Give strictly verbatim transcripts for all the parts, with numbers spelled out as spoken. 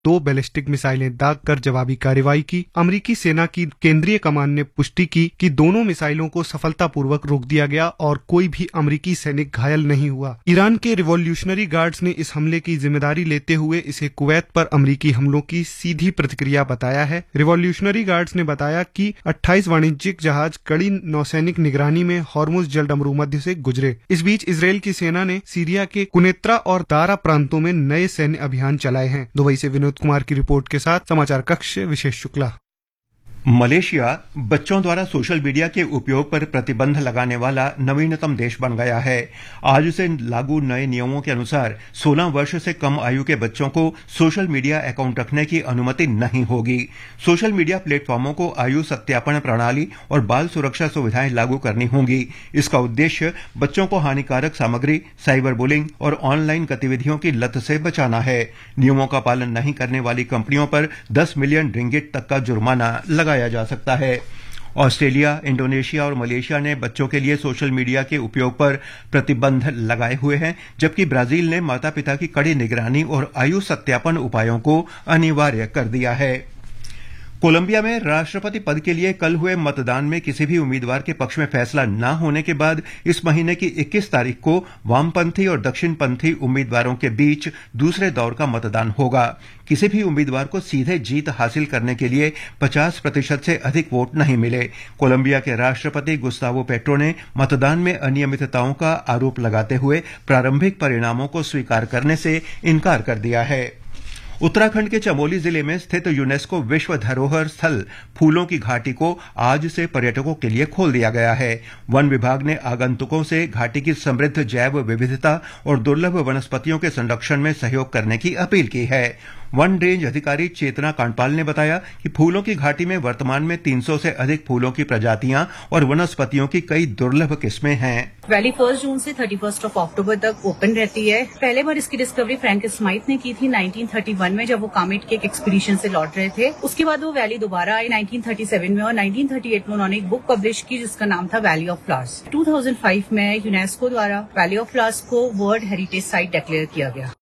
दो बैलिस्टिक मिसाइलें दाग कर जवाबी कार्रवाई की। अमेरिकी सेना की केंद्रीय कमान ने पुष्टि की कि दोनों मिसाइलों को सफलतापूर्वक रोक दिया गया और कोई भी अमेरिकी सैनिक घायल नहीं हुआ। ईरान के रिवॉल्यूशनरी गार्ड्स ने इस हमले की जिम्मेदारी लेते हुए इसे कुवैत पर अमेरिकी हमलों की सीधी प्रतिक्रिया बताया है। रिवॉल्यूशनरी गार्ड्स ने बताया कि अट्ठाईस वाणिज्यिक जहाज कड़ी नौसैनिक निगरानी में हॉर्मुज जलडमरू मध्य से गुजरे। इस बीच इजरायल की सेना ने सीरिया के कुनेत्रा और दारा प्रांतों में नए सैन्य अभियान चलाए हैं। दुबई से विनोद कुमार की रिपोर्ट के साथ समाचार कक्ष से विशेष शुक्ला। मलेशिया बच्चों द्वारा सोशल मीडिया के उपयोग पर प्रतिबंध लगाने वाला नवीनतम देश बन गया है। आज से लागू नए नियमों के अनुसार सोलह वर्ष से कम आयु के बच्चों को सोशल मीडिया अकाउंट रखने की अनुमति नहीं होगी। सोशल मीडिया प्लेटफॉर्मों को आयु सत्यापन प्रणाली और बाल सुरक्षा सुविधाएं लागू करनी होंगी। इसका उद्देश्य बच्चों को हानिकारक सामग्री, साइबर बुलिंग और ऑनलाइन गतिविधियों की लत से बचाना है। नियमों का पालन नहीं करने वाली कंपनियों पर दस मिलियन रिंगिट तक का जुर्माना लगा लगाया जा सकता है। ऑस्ट्रेलिया, इंडोनेशिया और मलेशिया ने बच्चों के लिए सोशल मीडिया के उपयोग पर प्रतिबंध लगाए हुए हैं, जबकि ब्राजील ने माता पिता की कड़ी निगरानी और आयु सत्यापन उपायों को अनिवार्य कर दिया है। कोलंबिया में राष्ट्रपति पद के लिए कल हुए मतदान में किसी भी उम्मीदवार के पक्ष में फैसला न होने के बाद इस महीने की इक्कीस तारीख को वामपंथी और दक्षिणपंथी उम्मीदवारों के बीच दूसरे दौर का मतदान होगा। किसी भी उम्मीदवार को सीधे जीत हासिल करने के लिए पचास प्रतिशत से अधिक वोट नहीं मिले। कोलंबिया के राष्ट्रपति गुस्तावो पेट्रो ने मतदान में अनियमितताओं का आरोप लगाते हुए प्रारंभिक परिणामों को स्वीकार करने से इनकार कर दिया है। उत्तराखंड के चमोली जिले में स्थित यूनेस्को विश्व धरोहर स्थल फूलों की घाटी को आज से पर्यटकों के लिए खोल दिया गया है। वन विभाग ने आगंतुकों से घाटी की समृद्ध जैव विविधता और दुर्लभ वनस्पतियों के संरक्षण में सहयोग करने की अपील की है। वन रेंज अधिकारी चेतना कांडपाल ने बताया कि फूलों की घाटी में वर्तमान में तीन सौ से अधिक फूलों की प्रजातियां और वनस्पतियों की कई दुर्लभ किस्में हैं। वैली फर्स्ट जून से थर्टी फर्स्ट ऑफ अक्टूबर तक ओपन रहती है। पहले बार इसकी डिस्कवरी फ्रैंक स्माइथ ने की थी नाइनटीन थर्टी वन में, जब वो कामेट के एक एक्सपीडिशन से लौट रहे थे। उसके बाद वो वैली दोबारा आई नाइनटीन थर्टी सेवन में और नाइनटीन थर्टी एट में उन्होंने एक बुक पब्लिश की जिसका नाम था valley of flowers. Two thousand five में यूनेस्को द्वारा वैली ऑफ फ्लावर्स को वर्ल्ड हेरिटेज साइट डिक्लेयर किया गया।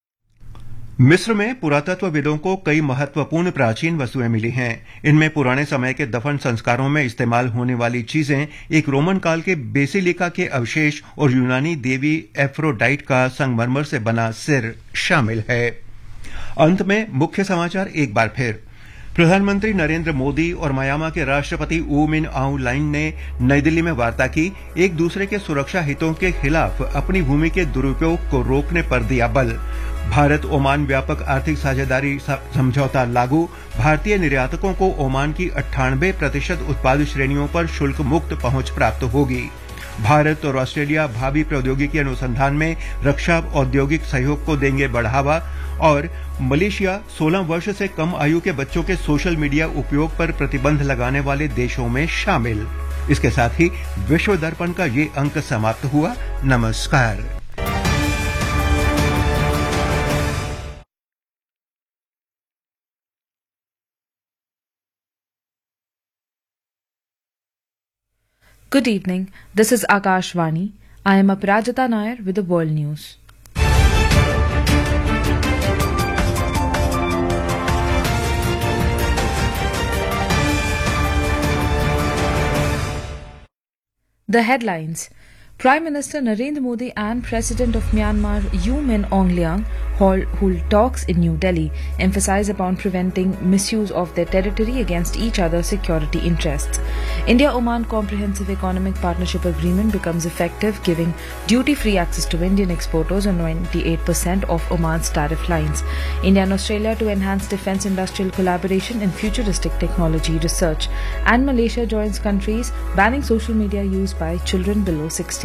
मिस्र में पुरातत्वविदों को कई महत्वपूर्ण प्राचीन वस्तुएं मिली हैं। इनमें पुराने समय के दफन संस्कारों में इस्तेमाल होने वाली चीजें, एक रोमन काल के बेसिलिका के अवशेष और यूनानी देवी एफ्रोडाइट का संगमरमर से बना सिर शामिल है। अंत में मुख्य समाचार एक बार फिर। प्रधानमंत्री नरेंद्र मोदी और म्यांमार के राष्ट्रपति ऊ मिन आउं लाइन ने नई दिल्ली में वार्ता की। एक दूसरे के सुरक्षा हितों के खिलाफ अपनी भूमि के दुरुपयोग को रोकने पर दिया बल। भारत ओमान व्यापक आर्थिक साझेदारी समझौता लागू। भारतीय निर्यातकों को ओमान की अट्ठानबे प्रतिशत उत्पाद श्रेणियों पर शुल्क मुक्त पहुंच प्राप्त होगी। भारत और ऑस्ट्रेलिया भावी प्रौद्योगिकी अनुसंधान में रक्षा औद्योगिक सहयोग को देंगे बढ़ावा। और मलेशिया सोलह वर्ष से कम आयु के बच्चों के सोशल मीडिया उपयोग पर प्रतिबंध लगाने वाले देशों में शामिल। इसके साथ ही विश्व दर्पण का ये अंक समाप्त हुआ। नमस्कार। Good evening. This is Akashvani. I am Aparajita Nair with the world news. The headlines. Prime Minister Narendra Modi and President of Myanmar U Min Aung Hlaing hold talks in New Delhi, emphasize upon preventing misuse of their territory against each other's security interests. India-Oman Comprehensive Economic Partnership Agreement becomes effective, giving duty-free access to Indian exporters on ninety-eight percent of Oman's tariff lines. India and Australia to enhance defence industrial collaboration in futuristic technology research. And Malaysia joins countries banning social media use by children below sixteen.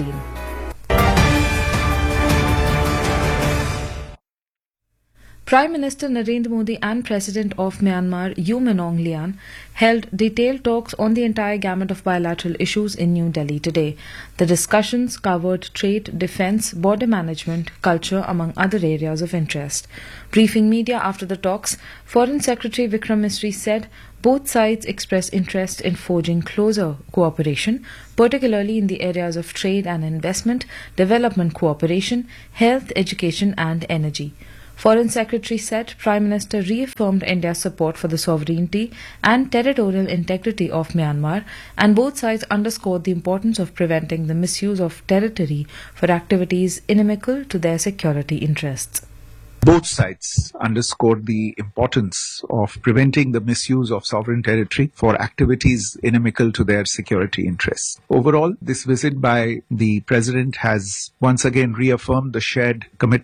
Prime Minister Narendra Modi and President of Myanmar U Min Aung Hlaing held detailed talks on the entire gamut of bilateral issues in New Delhi today. The discussions covered trade, defence, border management, culture, among other areas of interest. Briefing media after the talks, Foreign Secretary Vikram Misri said both sides expressed interest in forging closer cooperation, particularly in the areas of trade and investment, development cooperation, health, education and energy. Foreign Secretary said Prime Minister reaffirmed India's support for the sovereignty and territorial integrity of Myanmar, and both sides underscored the importance of preventing the misuse of territory for activities inimical to their security interests. Both sides underscored the importance of preventing the misuse of sovereign territory for activities inimical to their security interests. Overall, this visit by the President has once again reaffirmed the shared commitment